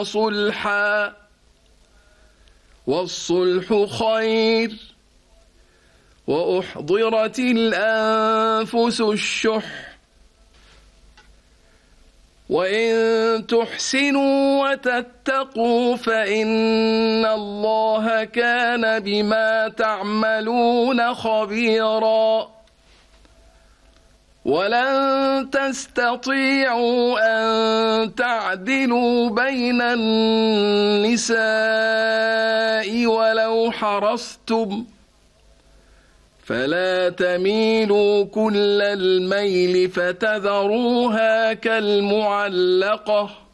صلحا والصلح خير وأحضرت الأنفس الشح وإن تحسنوا وتتقوا فإن الله كان بما تعملون خبيرا ولن تستطيعوا أن تعدلوا بين النساء ولو حرصتم فلا تميلوا كل الميل فتذروها كالمعلقة